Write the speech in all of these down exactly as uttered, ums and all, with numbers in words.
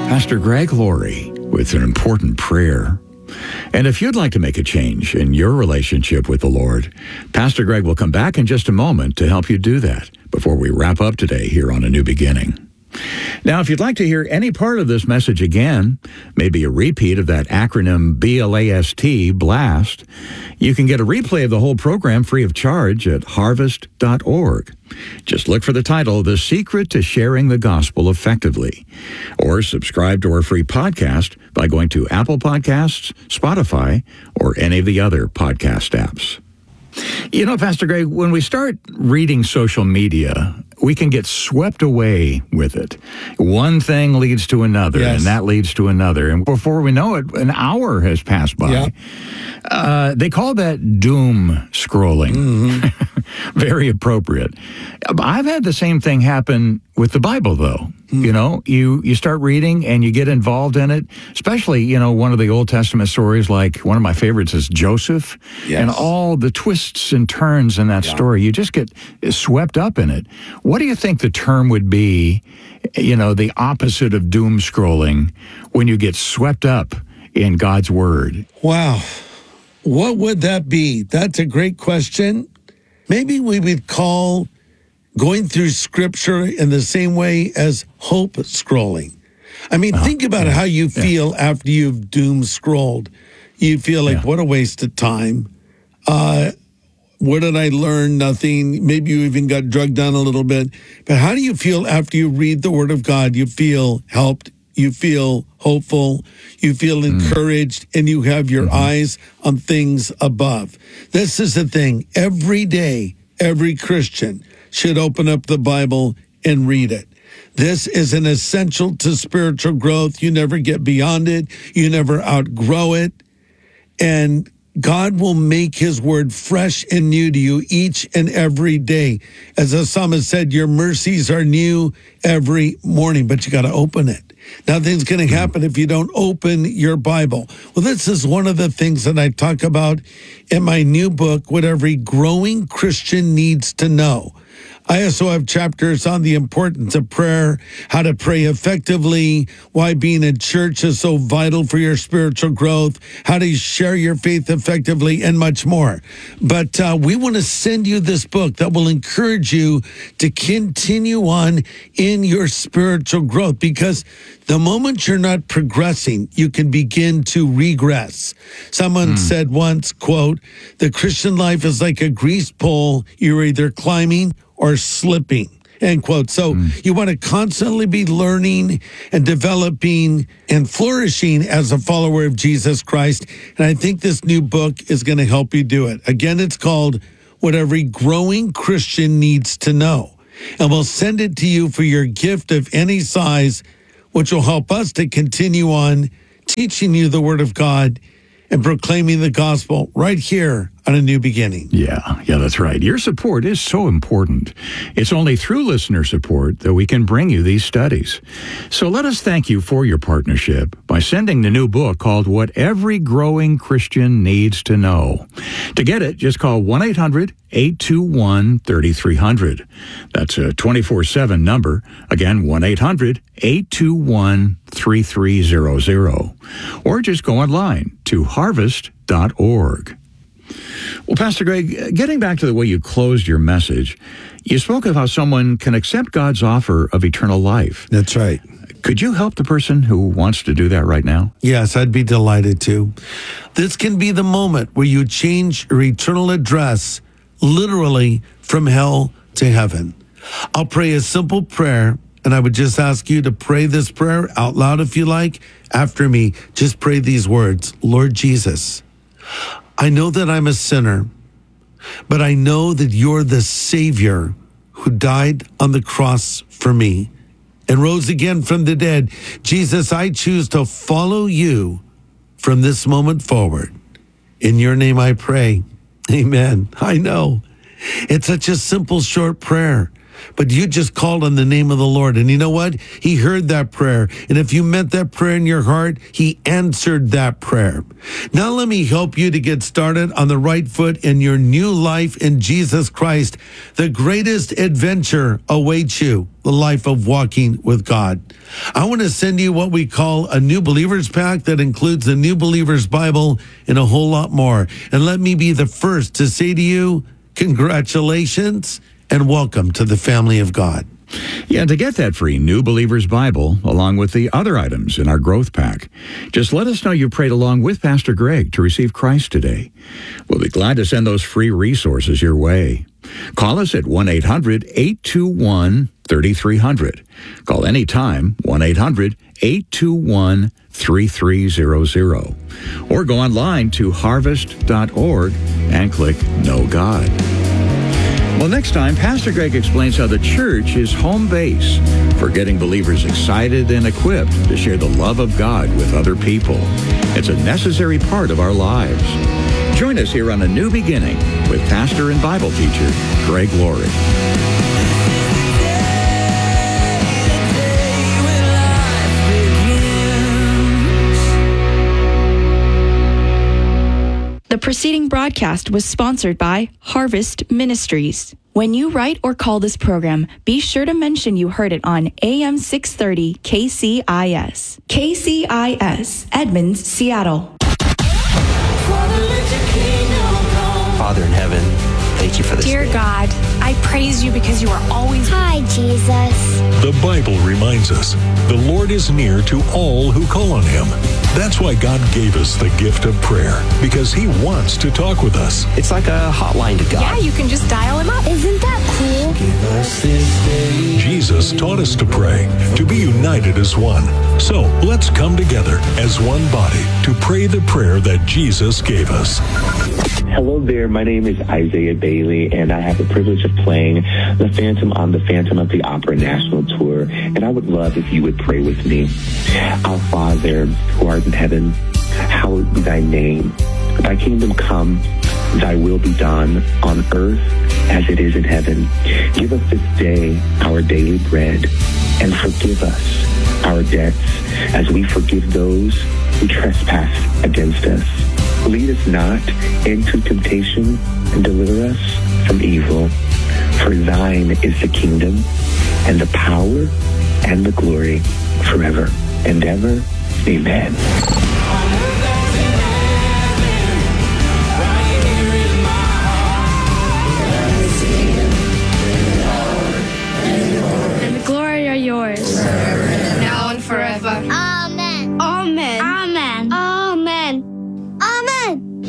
Pastor Greg Laurie with an important prayer. And if you'd like to make a change in your relationship with the Lord, Pastor Greg will come back in just a moment to help you do that before we wrap up today here on A New Beginning. Now, if you'd like to hear any part of this message again, maybe a repeat of that acronym B L A S T, BLAST, you can get a replay of the whole program free of charge at harvest dot org. Just look for the title, The Secret to Sharing the Gospel Effectively, or subscribe to our free podcast by going to Apple Podcasts, Spotify, or any of the other podcast apps. You know, Pastor Greg, when we start reading social media, we can get swept away with it. One thing leads to another, yes. and that leads to another. And before we know it, an hour has passed by. Yeah. Uh, they call that doom scrolling. Mm-hmm. Very appropriate. I've had the same thing happen with the Bible, though. Mm. You know, you, you start reading and you get involved in it, especially, you know, one of the Old Testament stories, like one of my favorites is Joseph, yes. and all the twists and turns in that yeah. story. You just get swept up in it. What do you think the term would be, you know, the opposite of doom scrolling, when you get swept up in God's Word? Wow. What would that be? That's a great question. Maybe we would call going through Scripture in the same way as hope scrolling. I mean, uh-huh. think about yeah. how you feel yeah. after you've doom scrolled. You feel like, yeah. what a waste of time. Uh, what did I learn? Nothing. Maybe you even got drugged down a little bit. But how do you feel after you read the Word of God? You feel helped. You feel hopeful, you feel encouraged, mm. and you have your mm-hmm. eyes on things above. This is the thing. Every day, every Christian should open up the Bible and read it. This is an essential to spiritual growth. You never get beyond it. You never outgrow it. And God will make his word fresh and new to you each and every day. As the psalmist said, your mercies are new every morning, but you got to open it. Nothing's going to happen if you don't open your Bible. Well, this is one of the things that I talk about in my new book, What Every Growing Christian Needs to Know. I also have chapters on the importance of prayer, how to pray effectively, why being in church is so vital for your spiritual growth, how to share your faith effectively, and much more. But uh, we want to send you this book that will encourage you to continue on in your spiritual growth, because the moment you're not progressing, you can begin to regress. Someone mm. said once, quote, the Christian life is like a greased pole. You're either climbing or slipping, end quote. So mm. you want to constantly be learning and developing and flourishing as a follower of Jesus Christ. And I think this new book is going to help you do it. Again, it's called What Every Growing Christian Needs to Know. And we'll send it to you for your gift of any size, which will help us to continue on teaching you the Word of God and proclaiming the gospel right here on A New Beginning. Yeah, yeah, that's right. Your support is so important. It's only through listener support that we can bring you these studies. So let us thank you for your partnership by sending the new book called What Every Growing Christian Needs to Know. To get it, just call one eight hundred eight two one three three zero zero. That's a twenty-four seven number. Again, one eight hundred eight two one three three zero zero. Or just go online to harvest dot org. Well, Pastor Greg, getting back to the way you closed your message, you spoke of how someone can accept God's offer of eternal life. That's right. Could you help the person who wants to do that right now? Yes, I'd be delighted to. This can be the moment where you change your eternal address, literally from hell to heaven. I'll pray a simple prayer, and I would just ask you to pray this prayer out loud if you like. After me, just pray these words. Lord Jesus, I know that I'm a sinner, but I know that you're the Savior who died on the cross for me and rose again from the dead. Jesus, I choose to follow you from this moment forward. In your name I pray. Amen. I know. It's such a simple, short prayer, but you just called on the name of the Lord. And you know what? He heard that prayer. And if you meant that prayer in your heart, he answered that prayer. Now let me help you to get started on the right foot in your new life in Jesus Christ. The greatest adventure awaits you, the life of walking with God. I want to send you what we call a New Believers Pack that includes the New Believers Bible and a whole lot more. And let me be the first to say to you, congratulations and welcome to the family of God. Yeah, to get that free New Believers Bible, along with the other items in our Growth Pack, just let us know you prayed along with Pastor Greg to receive Christ today. We'll be glad to send those free resources your way. Call us at one eight hundred eight two one three three zero zero. Call anytime, one eight hundred eight two one three three zero zero. Or go online to harvest dot org and click Know God. Well, next time, Pastor Greg explains how the church is home base for getting believers excited and equipped to share the love of God with other people. It's a necessary part of our lives. Join us here on A New Beginning with pastor and Bible teacher Greg Laurie. The preceding broadcast was sponsored by Harvest Ministries. When you write or call this program, be sure to mention you heard it on A M six thirty K C I S. K C I S, Edmonds, Seattle. Father in heaven, thank you for this Dear day. God, I praise you because you are always... Hi, Jesus. The Bible reminds us the Lord is near to all who call on him. That's why God gave us the gift of prayer, because he wants to talk with us. It's like a hotline to God. Yeah, you can just dial him up. Isn't that cool? Jesus taught us to pray, to be united as one. So let's come together as one body to pray the prayer that Jesus gave us. Hello there, my name is Isaiah Bailey, and I have the privilege of playing the Phantom on the Phantom of the Opera National Tour, and I would love if you would pray with me. Our Father, who art in heaven, hallowed be thy name. Thy kingdom come, thy will be done on earth as it is in heaven. Give us this day our daily bread, and forgive us our debts as we forgive those who trespass against us. Lead us not into temptation, and deliver us from evil. For thine is the kingdom, and the power, and the glory, forever and ever. Amen. And the glory are yours. Now and forever. Amen. Amen. Amen. Amen. Amen.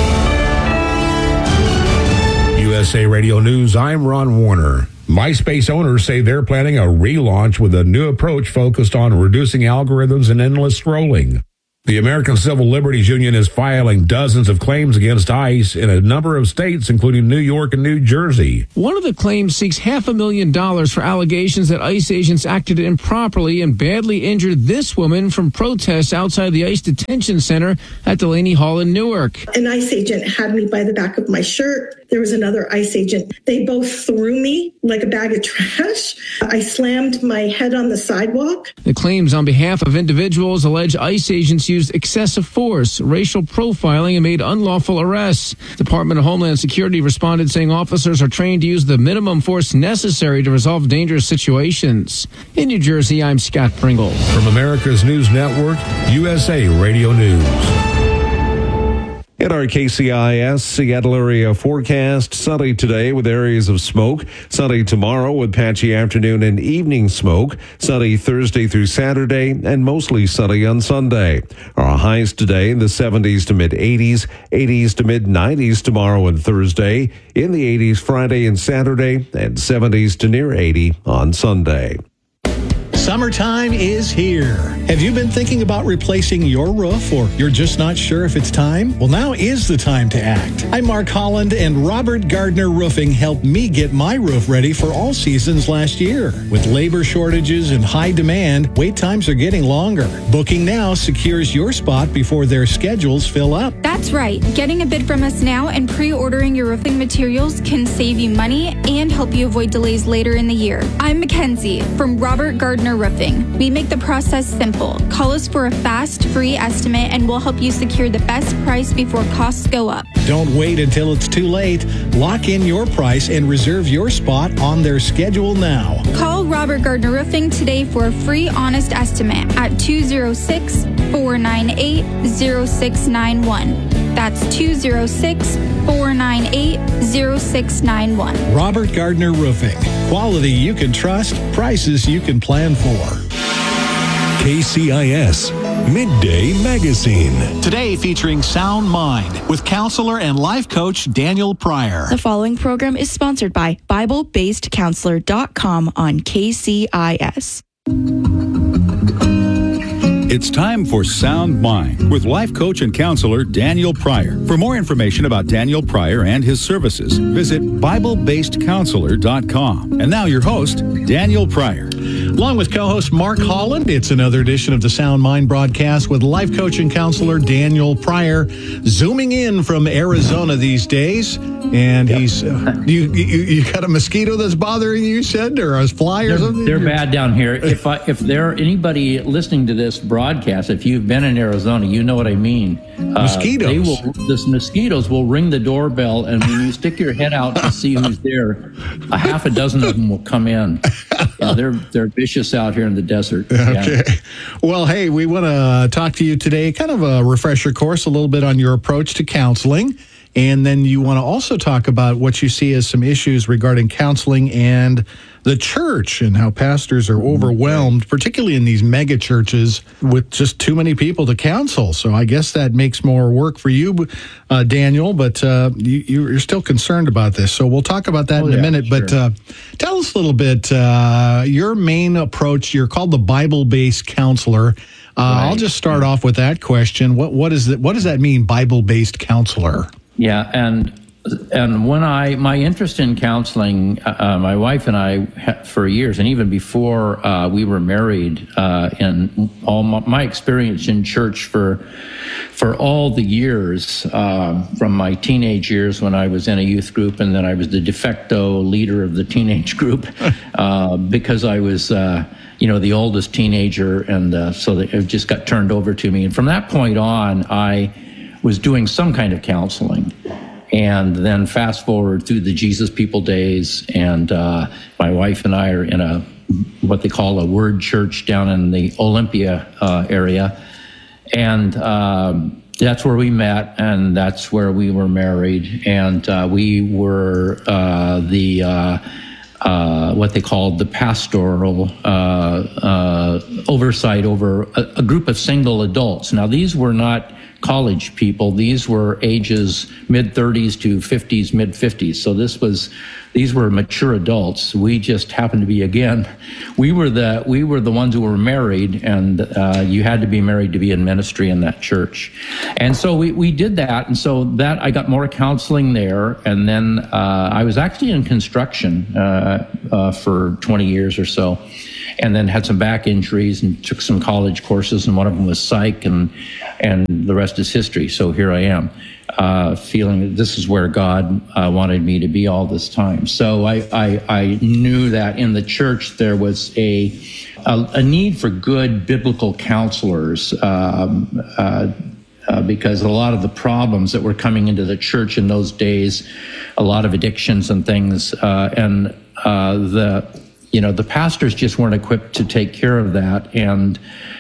U S A Radio News, I'm Ron Warner. MySpace owners say they're planning a relaunch with a new approach focused on reducing algorithms and endless scrolling. The American Civil Liberties Union is filing dozens of claims against ICE in a number of states, including New York and New Jersey. One of the claims seeks half a million dollars for allegations that ICE agents acted improperly and badly injured this woman from protests outside the ICE detention center at Delaney Hall in Newark. An ICE agent had me by the back of my shirt. There was another ICE agent. They both threw me like a bag of trash. I slammed my head on the sidewalk. The claims on behalf of individuals allege ICE agents used excessive force, racial profiling, and made unlawful arrests. Department of Homeland Security responded saying officers are trained to use the minimum force necessary to resolve dangerous situations. In New Jersey, I'm Scott Pringle. From America's News Network, U S A Radio News. In our K C I S Seattle area forecast, sunny today with areas of smoke. Sunny tomorrow with patchy afternoon and evening smoke. Sunny Thursday through Saturday and mostly sunny on Sunday. Our highs today in the seventies to mid eighties, eighties to mid nineties tomorrow and Thursday. In the eighties Friday and Saturday and seventies to near eighty on Sunday. Summertime is here. Have you been thinking about replacing your roof, or you're just not sure if it's time? Well, now is the time to act. I'm Mark Holland, and Robert Gardner Roofing helped me get my roof ready for all seasons last year. With labor shortages and high demand, wait times are getting longer. Booking now secures your spot before their schedules fill up. That's right. Getting a bid from us now and pre-ordering your roofing materials can save you money and help you avoid delays later in the year. I'm Mackenzie from Robert Gardner Roofing. We make the process simple. Call us for a fast, free estimate, and we'll help you secure the best price before costs go up. Don't wait until it's too late. Lock in your price and reserve your spot on their schedule now. Call Robert Gardner Roofing today for a free, honest estimate at two oh six, four nine eight, oh six nine one. That's two oh six, four nine eight, oh six nine one. Robert Gardner Roofing. Quality you can trust, prices you can plan for. K C I S Midday Magazine. Today featuring Sound Mind with counselor and life coach Daniel Pryor. The following program is sponsored by Bible Based Counselor dot com on K C I S. It's time for Sound Mind with life coach and counselor Daniel Pryor. For more information about Daniel Pryor and his services, visit Bible Based Counselor dot com. And now your host, Daniel Pryor. Along with co-host Mark Holland, it's another edition of the Sound Mind broadcast with life coach and counselor Daniel Pryor, zooming in from Arizona these days. And yep. he's, uh, you, you you got a mosquito that's bothering you, you said, or a fly or they're, something? They're bad down here. If I, if there anybody listening to this broadcast, if you've been in Arizona, you know what I mean. Uh, mosquitoes. They will, this mosquitoes will ring the doorbell, and when you stick your head out to see who's there, a half a dozen of them will come in. Yeah, they're they're vicious out here in the desert. Okay. Yeah. Well, hey, we want to talk to you today, kind of a refresher course, a little bit on your approach to counseling. And then you want to also talk about what you see as some issues regarding counseling and the church and how pastors are overwhelmed, particularly in these mega churches, with just too many people to counsel. So I guess that makes more work for you, uh, Daniel, but uh, you, you're still concerned about this. So we'll talk about that oh, in a yeah, minute. Sure. But uh, tell us a little bit, uh, your main approach, you're called the Bible-based counselor. Uh, right. I'll just start off with that question. What what is that? What does that mean, Bible-based counselor? Yeah, and and when I my interest in counseling, uh, my wife and I for years, and even before uh, we were married, uh, and all my, my experience in church for for all the years uh, from my teenage years when I was in a youth group, and then I was the de facto leader of the teenage group uh, because I was. Uh, you know, the oldest teenager, and uh, so that it just got turned over to me. And from that point on, I was doing some kind of counseling. And then fast forward through the Jesus People days, and uh, my wife and I are in a what they call a word church down in the Olympia uh, area. And um, that's where we met, and that's where we were married. And uh, we were uh, the... Uh, Uh, what they called the pastoral uh, uh, oversight over a, a group of single adults. Now, these were not college people. These were ages mid-thirties to fifties, mid-fifties. So this was, these were mature adults. We just happened to be, again, we were the we were the ones who were married, and uh, you had to be married to be in ministry in that church. And so we, we did that, and so that I got more counseling there, and then uh, I was actually in construction uh, uh, for twenty years or so, and then had some back injuries and took some college courses, and one of them was psych, and and the rest is history. So here I am, uh, feeling that this is where God uh, wanted me to be all this time. So I, I, I knew that in the church there was a a, a need for good biblical counselors, um, uh, uh, because a lot of the problems that were coming into the church in those days, a lot of addictions and things, uh, and uh, the you know the pastors just weren't equipped to take care of that, and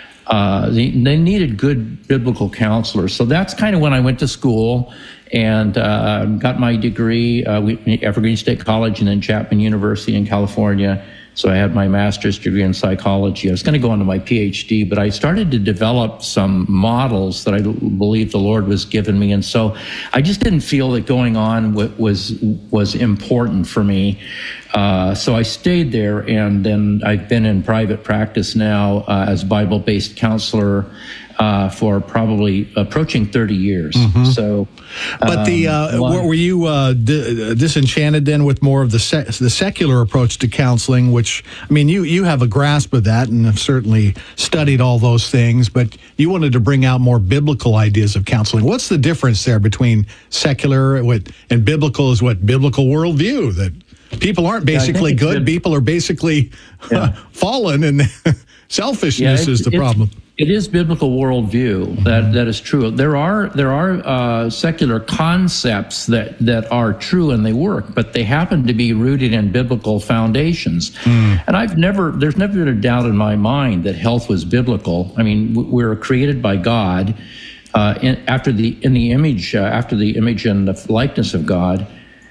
Uh, they, they needed good biblical counselors. So that's kind of when I went to school and uh, got my degree uh, we, Evergreen State College and then Chapman University in California. So I had my master's degree in psychology. I was going to go into my PhD, but I started to develop some models that I believe the Lord was giving me. And so I just didn't feel that going on was was important for me. Uh, so I stayed there, and then I've been in private practice now uh, as Bible-based counselor uh, for probably approaching thirty years. Mm-hmm. So, but the uh, um, were, were you uh, d- disenchanted then with more of the sec- the secular approach to counseling? Which, I mean, you you have a grasp of that and have certainly studied all those things, but you wanted to bring out more biblical ideas of counseling. What's the difference there between secular and, what, and biblical? Is what biblical worldview that people aren't basically yeah, good, people are basically yeah. uh, fallen, and selfishness yeah, is the problem. It is biblical worldview. That that is true. There are there are uh, secular concepts that, that are true and they work, but they happen to be rooted in biblical foundations. Mm. And I've never there's never been a doubt in my mind that health was biblical. I mean, we're created by God uh, in, after the in the image uh, after the image and the likeness of God,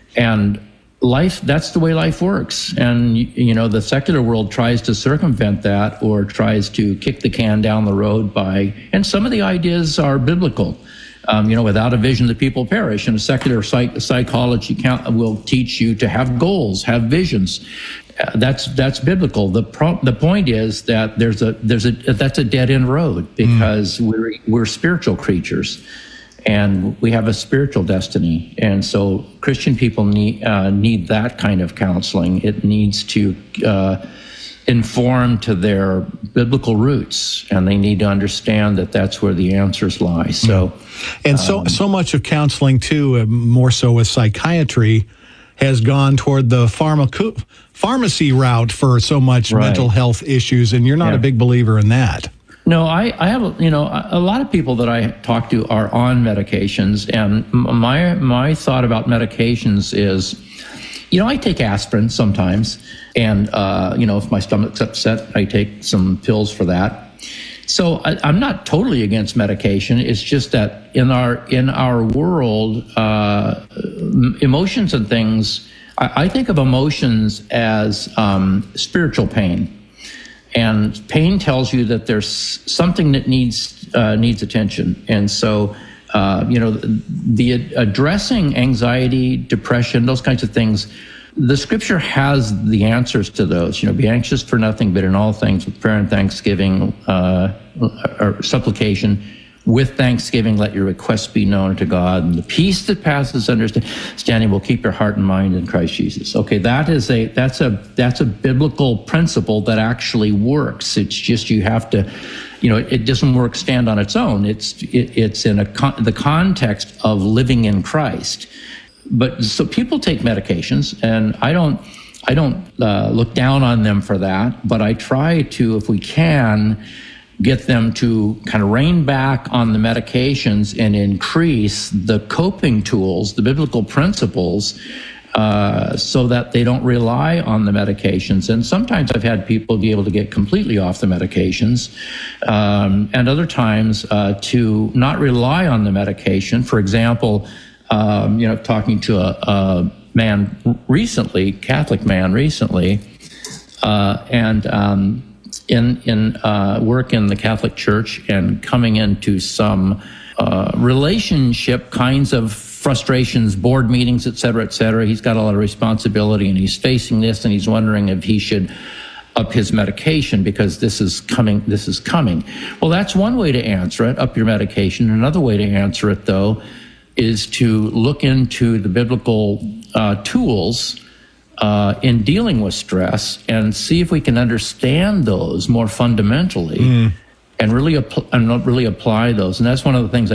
and life, that's the way life works. And, you know, the secular world tries to circumvent that or tries to kick the can down the road by, and some of the ideas are biblical. Um, you know, without a vision, the people perish. And a secular psych- psychology count will teach you to have goals, have visions. Uh, that's that's biblical. The pro- the point is that there's a there's a that's a dead end road because mm. we're we're spiritual creatures. And we have a spiritual destiny. And so Christian people need uh, need that kind of counseling. It needs to uh, inform to their biblical roots, and they need to understand that that's where the answers lie. So, and so, um, so much of counseling, too, uh, more so with psychiatry, has gone toward the pharmaco- pharmacy route for so much right. mental health issues, and you're not yeah. a big believer in that. No, I, I have, you know, a lot of people that I talk to are on medications, and my my thought about medications is, you know, I take aspirin sometimes, and, uh, you know, if my stomach's upset, I take some pills for that. So I, I'm not totally against medication. It's just that in our in our world, uh, emotions and things, I, I think of emotions as um, spiritual pain. And pain tells you that there's something that needs uh, needs attention. And so, uh, you know, the, the addressing anxiety, depression, those kinds of things, the scripture has the answers to those. You know, be anxious for nothing, but in all things with prayer and thanksgiving, uh, or supplication, with thanksgiving, let your requests be known to God, and the peace that passes understanding will keep your heart and mind in Christ Jesus. Okay, that is a that's a that's a biblical principle that actually works. It's just you have to, you know, it doesn't work stand on its own. It's it, it's in a con- the context of living in Christ. But so people take medications, and I don't I don't uh, look down on them for that. But I try to, if we can, get them to kind of rein back on the medications and increase the coping tools, the biblical principles, uh, so that they don't rely on the medications. And sometimes I've had people be able to get completely off the medications, um, and other times uh, to not rely on the medication. For example, um, you know, talking to a, a man recently, Catholic man recently, uh, and um, in in uh, work in the Catholic Church and coming into some uh, relationship kinds of frustrations, board meetings, et cetera, et cetera. He's got a lot of responsibility, and he's facing this, and he's wondering if he should up his medication because this is coming. This is coming. Well, that's one way to answer it, up your medication. Another way to answer it, though, is to look into the biblical uh, tools Uh, in dealing with stress and see if we can understand those more fundamentally mm. and really, apl- and really apply those. And that's one of the things